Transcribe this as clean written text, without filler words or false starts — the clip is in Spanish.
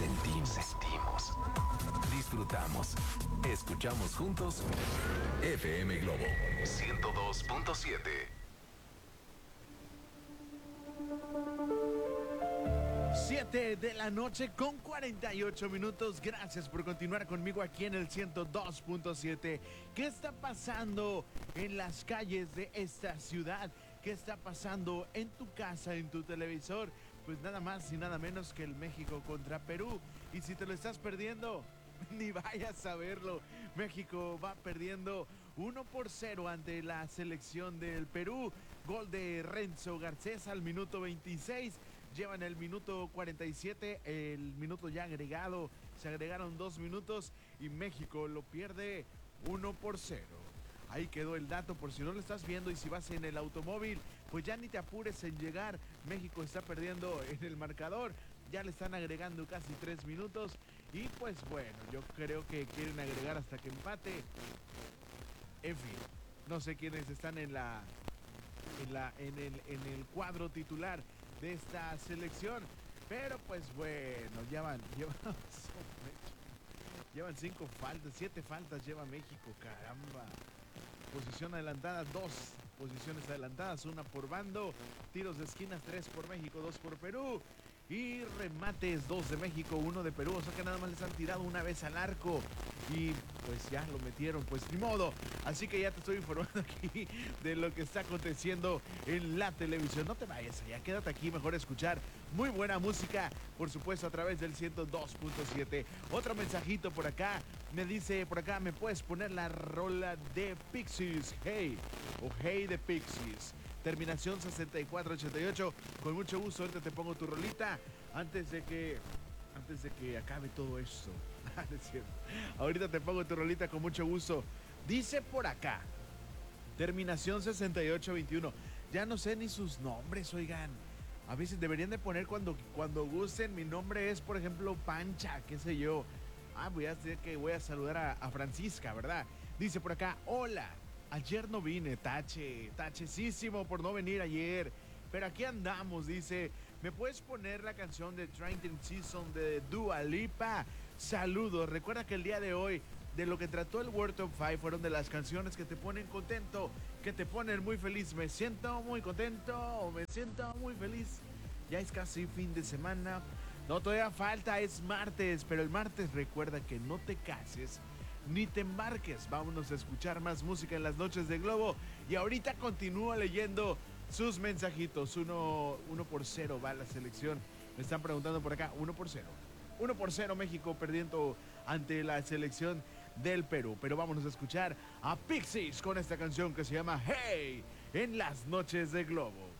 sentimos, disfrutamos, escuchamos juntos FM Globo 102.7. 7 de la noche con 48 minutos. Gracias por continuar conmigo aquí en el 102.7. ¿Qué está pasando en las calles de esta ciudad? ¿Qué está pasando en tu casa, en tu televisor? Pues nada más y nada menos que el México contra Perú. Y si te lo estás perdiendo, ni vayas a verlo. México va perdiendo 1-0 ante la selección del Perú. Gol de Renzo Garcés al minuto 26. Llevan el minuto 47, el minuto ya agregado. Se agregaron 2 minutos y México lo pierde 1-0. Ahí quedó el dato por si no lo estás viendo y si vas en el automóvil, pues ya ni te apures en llegar. México está perdiendo en el marcador. Ya le están agregando casi 3 minutos. Y pues bueno, yo creo que quieren agregar hasta que empate. En fin, no sé quiénes están en el cuadro titular de esta selección. Pero pues bueno, llevan 5 faltas, 7 faltas lleva México, caramba. Posición adelantada, 2 posiciones adelantadas, 1 por bando. Tiros de esquinas, 3 por México, 2 por Perú. Y remates, 2 de México, 1 de Perú. O sea que nada más les han tirado una vez al arco. Y pues ya lo metieron, pues ni modo. Así que ya te estoy informando aquí de lo que está aconteciendo en la televisión. No te vayas allá, quédate aquí, mejor escuchar muy buena música, por supuesto a través del 102.7. Otro mensajito por acá, me dice por acá, ¿me puedes poner la rola de Pixies? Hey, o Hey de Pixies. Terminación 6488. Con mucho gusto, ahorita te pongo tu rolita antes de que acabe todo esto. Es cierto. Ahorita te pongo tu rolita con mucho gusto. Dice por acá, terminación 6821. Ya no sé ni sus nombres, oigan. A veces deberían de poner cuando gusten. Mi nombre es, por ejemplo, Pancha, qué sé yo. Voy a saludar a Francisca, ¿verdad? Dice por acá, hola. Ayer no vine, tachecísimo por no venir ayer. Pero aquí andamos, dice. ¿Me puedes poner la canción de Trying Season de Dua Lipa? Saludos. Recuerda que el día de hoy, de lo que trató el World Top 5, fueron de las canciones que te ponen contento, que te ponen muy feliz. Me siento muy contento, me siento muy feliz. Ya es casi fin de semana. No, todavía falta, es martes. Pero el martes recuerda que no te cases ni te embarques. Vámonos a escuchar más música en las noches de Globo. Y ahorita continúo leyendo sus mensajitos. 1-0 va la selección. Me están preguntando por acá, 1-0. 1-0 México perdiendo ante la selección del Perú. Pero vámonos a escuchar a Pixies con esta canción que se llama Hey en las noches de Globo.